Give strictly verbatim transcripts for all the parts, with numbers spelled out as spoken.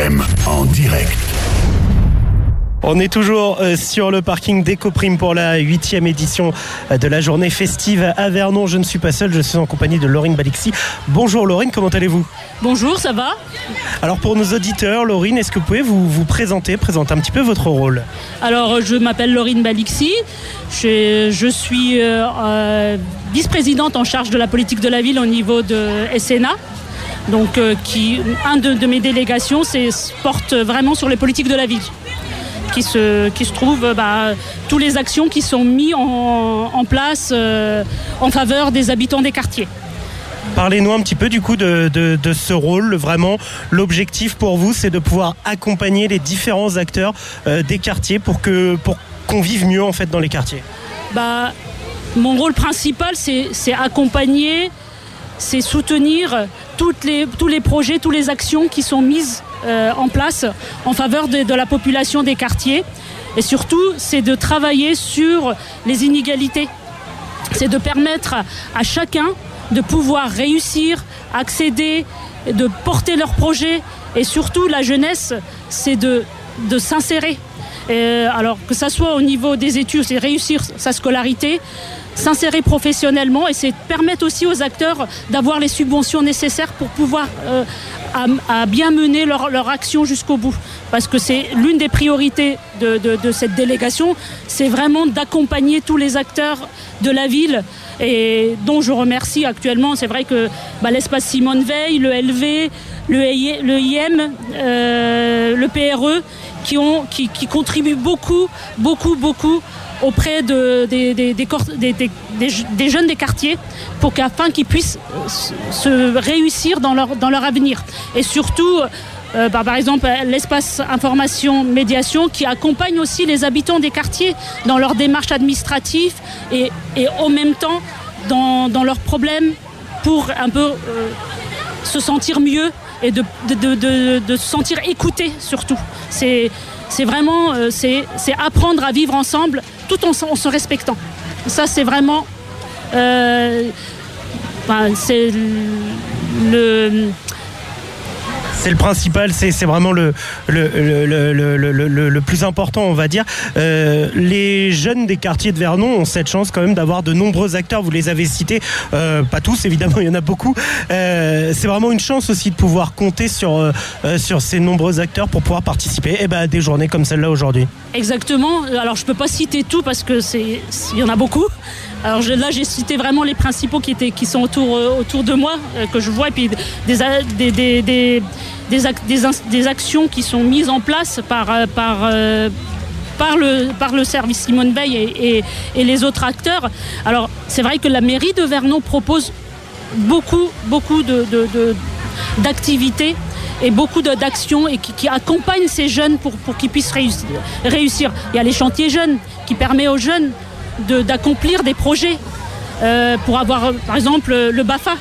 M en direct. On est toujours sur le parking d'Ecoprime pour la huitième édition de la journée festive à Vernon. Je ne suis pas seul, je suis en compagnie de Laurine Balixi. Bonjour Laurine, comment allez-vous ? Bonjour, ça va ? Alors pour nos auditeurs, Laurine, est-ce que vous pouvez vous, vous présenter, présenter un petit peu votre rôle ? Alors je m'appelle Laurine Balixi, je, je suis euh, euh, vice-présidente en charge de la politique de la ville au niveau de S N A. Donc euh, qui, un de, de mes délégations c'est, porte vraiment sur les politiques de la ville. Qui se, qui se trouvent bah, toutes les actions qui sont mises en, en place euh, en faveur des habitants des quartiers. Parlez-nous un petit peu du coup de, de, de ce rôle. Vraiment, l'objectif pour vous, c'est de pouvoir accompagner les différents acteurs euh, des quartiers pour, que, pour qu'on vive mieux en fait dans les quartiers. Bah, mon rôle principal, c'est, c'est accompagner, c'est soutenir toutes les, tous les projets, toutes les actions qui sont mises Euh, en place en faveur de, de la population des quartiers. Et surtout, c'est de travailler sur les inégalités. C'est de permettre à, à chacun de pouvoir réussir, accéder, de porter leurs projets. Et surtout, la jeunesse, c'est de, de s'insérer. Et alors que ça soit au niveau des études, c'est réussir sa scolarité, s'insérer professionnellement, et c'est permettre aussi aux acteurs d'avoir les subventions nécessaires pour pouvoir euh, à, à bien mener leur, leur action jusqu'au bout. Parce que c'est l'une des priorités de, de, de cette délégation, c'est vraiment d'accompagner tous les acteurs de la ville, et dont je remercie actuellement. C'est vrai que bah, l'espace Simone Veil, le L V, le, le I M, euh, le P R E, qui, ont, qui, qui contribuent beaucoup, beaucoup, beaucoup auprès de, des, des, des, des, des, des jeunes des quartiers, pour qu'afin qu'ils puissent se réussir dans leur, dans leur avenir. Et surtout, euh, bah, par exemple, l'espace information médiation, qui accompagne aussi les habitants des quartiers dans leurs démarches administratives et, et en même temps dans, dans leurs problèmes, pour un peu euh, se sentir mieux et de, de, de, de, de se sentir écouté surtout. C'est, c'est vraiment euh, c'est, c'est apprendre à vivre ensemble tout en, en se respectant. Ça, c'est vraiment euh, ben, c'est le C'est le principal, c'est, c'est vraiment le, le, le, le, le, le, le plus important, on va dire. Euh, les jeunes des quartiers de Vernon ont cette chance quand même d'avoir de nombreux acteurs. Vous les avez cités, euh, pas tous évidemment, il y en a beaucoup. Euh, c'est vraiment une chance aussi de pouvoir compter sur, euh, sur ces nombreux acteurs pour pouvoir participer eh ben, à des journées comme celle-là aujourd'hui. Exactement. Alors je ne peux pas citer tout parce que c'est, il y en a beaucoup. Alors je, là j'ai cité vraiment les principaux qui, étaient, qui sont autour, euh, autour de moi, euh, que je vois, et puis des, des, des, des, des, ac- des, des actions qui sont mises en place par, par, euh, par, le, par le service Simone Veil et, et, et les autres acteurs. Alors c'est vrai que la mairie de Vernon propose beaucoup, beaucoup de, de, de, d'activités et beaucoup de, d'actions et qui, qui accompagnent ces jeunes pour, pour qu'ils puissent réussir, réussir. Il y a les chantiers jeunes qui permettent aux jeunes De, d'accomplir des projets euh, pour avoir par exemple le B A F A.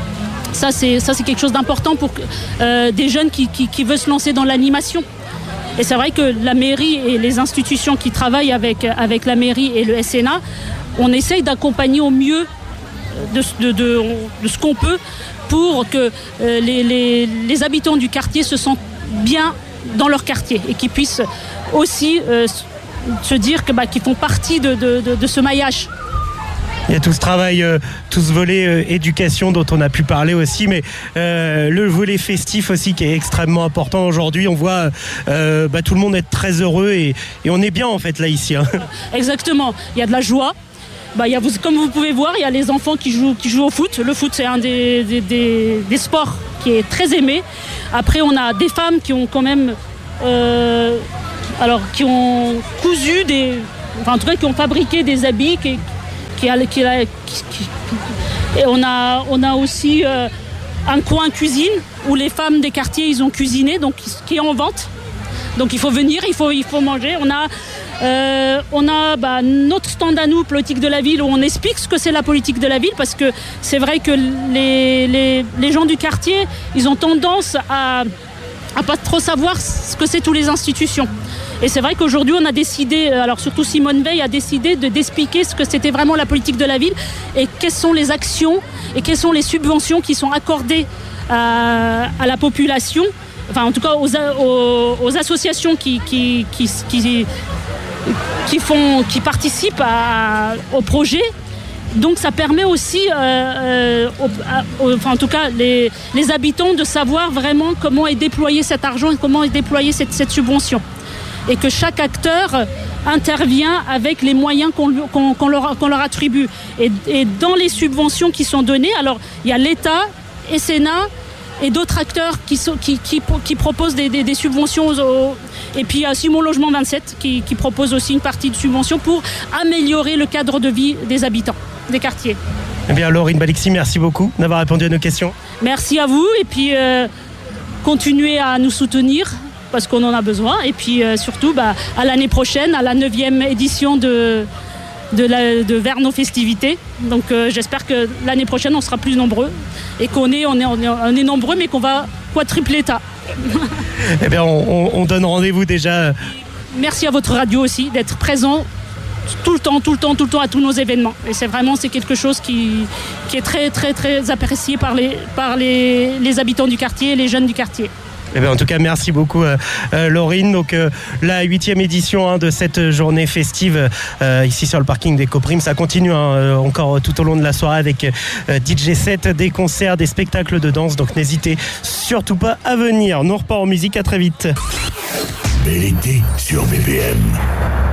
Ça c'est, ça, c'est quelque chose d'important pour euh, des jeunes qui, qui, qui veulent se lancer dans l'animation. Et c'est vrai que la mairie et les institutions qui travaillent avec, avec la mairie et le S N A, on essaye d'accompagner au mieux de, de, de, de ce qu'on peut pour que euh, les, les, les habitants du quartier se sentent bien dans leur quartier et qu'ils puissent aussi euh, se dire que, bah, qu'ils font partie de, de, de, de ce maillage. Il y a tout ce travail, euh, tout ce volet euh, éducation dont on a pu parler aussi, mais euh, le volet festif aussi qui est extrêmement important aujourd'hui. On voit euh, bah, tout le monde être très heureux et, et on est bien en fait là ici. Hein. Exactement, il y a de la joie. Bah, il y a, comme vous pouvez voir, il y a les enfants qui jouent, qui jouent au foot. Le foot, c'est un des, des, des, des sports qui est très aimé. Après, on a des femmes qui ont quand même... Euh, alors qui ont cousu des, enfin en tout cas qui ont fabriqué des habits, qui, qui, qui, qui, qui et on a, on a aussi euh, un coin cuisine où les femmes des quartiers ils ont cuisiné, donc qui est en vente. Donc il faut venir, il faut, il faut manger. On a, euh, on a bah, notre stand à nous, politique de la ville, où on explique ce que c'est la politique de la ville, parce que c'est vrai que les, les, les gens du quartier, ils ont tendance à à pas trop savoir ce que c'est toutes les institutions. Et c'est vrai qu'aujourd'hui, on a décidé, alors surtout Simone Veil a décidé de, d'expliquer ce que c'était vraiment la politique de la ville et quelles sont les actions et quelles sont les subventions qui sont accordées à, à la population enfin en tout cas aux, aux, aux associations qui, qui, qui, qui, qui, font, qui participent à, au projet. Donc ça permet aussi, euh, euh, aux, aux, enfin en tout cas les, les habitants de savoir vraiment comment est déployé cet argent et comment est déployée cette, cette subvention. Et que chaque acteur intervient avec les moyens qu'on, qu'on, qu'on, leur, qu'on leur attribue. Et, et dans les subventions qui sont données, alors il y a l'État, Esséna et d'autres acteurs qui, sont, qui, qui, qui proposent des, des, des subventions. Aux, et puis il y a aussi Mon Logement vingt-sept qui, qui propose aussi une partie de subvention pour améliorer le cadre de vie des habitants, des quartiers. Eh bien, Laurine Balixi, merci beaucoup d'avoir répondu à nos questions. Merci à vous et puis euh, continuez à nous soutenir parce qu'on en a besoin. Et puis euh, surtout, bah, à l'année prochaine, à la neuvième édition de, de, la, de Vernon Festivités. Donc euh, j'espère que l'année prochaine, on sera plus nombreux et qu'on est, on est, on est, on est nombreux, mais qu'on va quadrupler ça. Eh bien, on, on donne rendez-vous déjà. Merci à votre radio aussi d'être présent tout le temps, tout le temps, tout le temps à tous nos événements. Et c'est vraiment c'est quelque chose qui, qui est très, très, très apprécié par les, par les, les habitants du quartier, les jeunes du quartier. Eh bien, en tout cas, merci beaucoup, euh, euh, Laurine. Donc, euh, la huitième édition hein, de cette journée festive euh, ici sur le parking des Coprimes, ça continue hein, euh, encore tout au long de la soirée avec euh, D J set, des concerts, des spectacles de danse. Donc, n'hésitez surtout pas à venir. Nous repart en musique, à très vite. Bel été sur B P M.